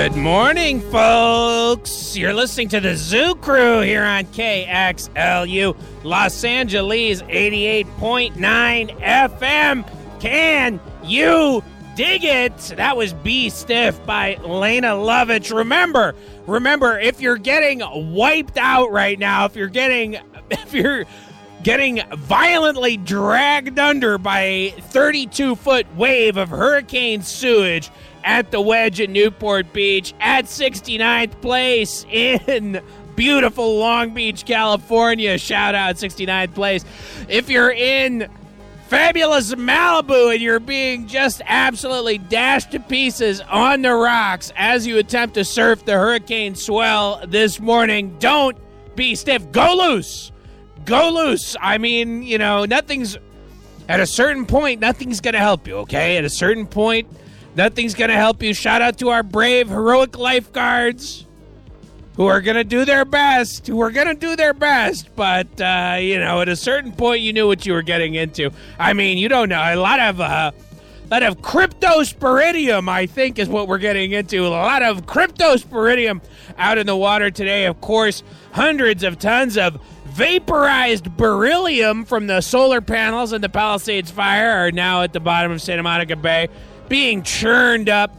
Good morning, folks. You're listening to the Zoo Crew here on KXLU, Los Angeles 88.9 FM. Can you dig it? That was Be Stiff by Lena Lovitch. Remember, if you're getting wiped out right now, if you're getting violently dragged under by a 32-foot wave of hurricane sewage at the Wedge at Newport Beach, at 69th place in beautiful Long Beach, California. Shout out 69th place. If you're in fabulous Malibu and you're being just absolutely dashed to pieces on the rocks as you attempt to surf the hurricane swell this morning, don't be stiff. Go loose. Go loose. I mean, at a certain point, nothing's going to help you, okay? At a certain point, nothing's going to help you. Shout out to our brave, heroic lifeguards who are going to do their best, But, at a certain point, you knew what you were getting into. I mean, you don't know. A lot of cryptosporidium, I think, is what we're getting into. A lot of cryptosporidium out in the water today. Of course, hundreds of tons of vaporized beryllium from the solar panels in the Palisades fire are now at the bottom of Santa Monica Bay, being churned up.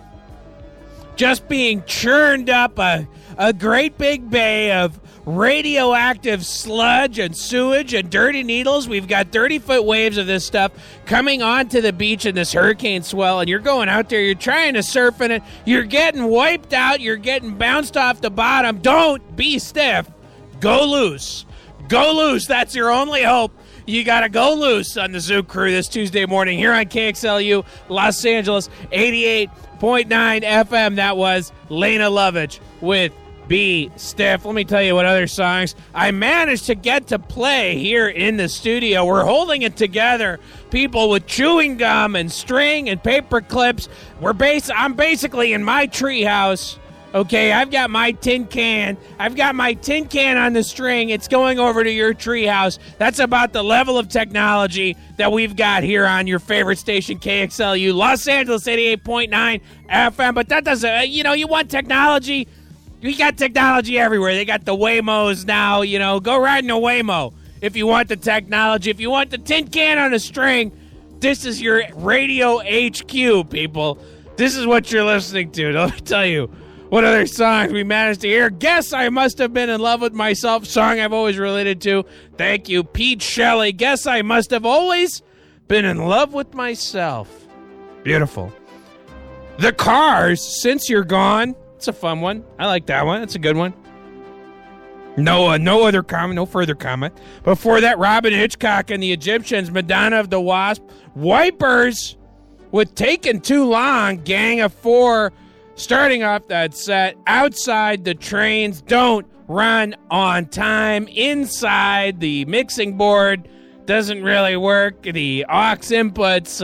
A great big bay of radioactive sludge and sewage and dirty needles. We've got 30-foot waves of this stuff coming onto the beach in this hurricane swell, and you're going out there, you're trying to surf in it, you're getting wiped out, you're getting bounced off the bottom. Don't be stiff. Go loose. Go loose. That's your only hope. You got to go loose on the Zoo Crew this Tuesday morning here on KXLU, Los Angeles, 88.9 FM. That was Lena Lovitch with Be Stiff. Let me tell you what other songs I managed to get to play here in the studio. We're holding it together, people, with chewing gum and string and paper clips. I'm basically in my treehouse. Okay, I've got my tin can. I've got my tin can on the string. It's going over to your treehouse. That's about the level of technology that we've got here on your favorite station, KXLU, Los Angeles 88.9 FM. But that doesn't, you want technology? We got technology everywhere. They got the Waymos now, Go ride in a Waymo if you want the technology. If you want the tin can on a string, this is your radio HQ, people. This is what you're listening to. Let me tell you what other songs we managed to hear. Guess I Must Have Been in Love with Myself, song I've always related to. Thank you, Pete Shelley. Guess I Must Have Always Been in Love with Myself. Beautiful. The Cars, Since You're Gone. It's a fun one. I like that one. It's a good one. No further comment. Before that, Robin Hitchcock and the Egyptians, Madonna of the Wasp. Wipers with Taking Too Long, Gang of Four. Starting off that set, Outside the Trains Don't Run on Time. Inside, the mixing board doesn't really work. The aux inputs,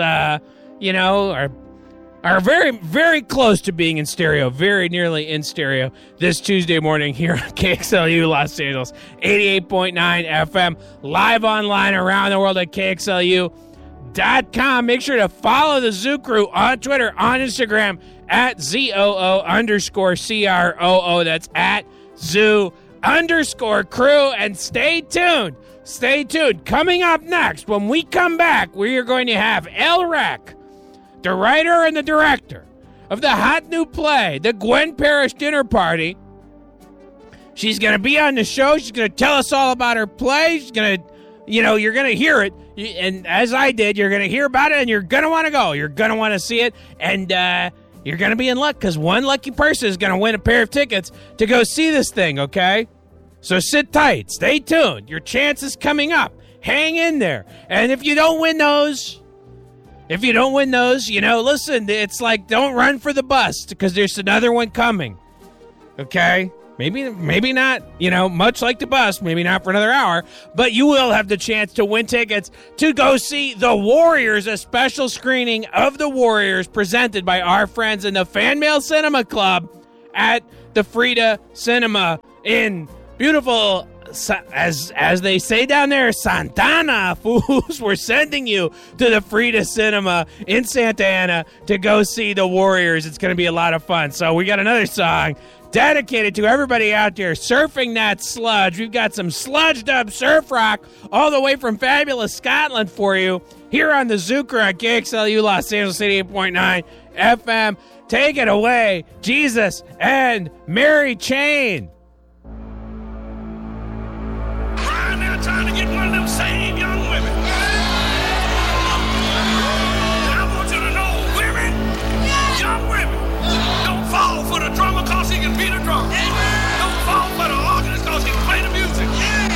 are very, very close to being in stereo, very nearly in stereo this Tuesday morning here on KXLU Los Angeles, 88.9 FM, live online around the world at KXLU.com. Make sure to follow the Zoo Crew on Twitter, on Instagram, at ZOO_CROO. That's at Zoo_Crew. And stay tuned. Coming up next, when we come back, we are going to have El Rec, the writer and the director of the hot new play, The Gwen Parrish Dinner Party. She's going to be on the show. She's going to tell us all about her play. She's going to, you're going to hear it. And as I did, you're going to hear about it, and you're going to want to go. You're going to want to see it. And you're going to be in luck, because one lucky person is going to win a pair of tickets to go see this thing, okay? So sit tight. Stay tuned. Your chance is coming up. Hang in there. And if you don't win those, listen, it's like, don't run for the bus, because there's another one coming, okay? Maybe not, much like the bus, maybe not for another hour, but you will have the chance to win tickets to go see The Warriors, a special screening of The Warriors presented by our friends in the Fan Mail Cinema Club at the Frida Cinema in beautiful as they say down there, Santana, fools, we're sending you to the Frida Cinema in Santa Ana to go see the Warriors. It's going to be a lot of fun. So we got another song dedicated to everybody out there surfing that sludge. We've got some sludged up surf rock all the way from fabulous Scotland for you here on the Zucker on KXLU Los Angeles 88.9 FM. Take it away, Jesus and Mary Chain. Now trying to get one of them same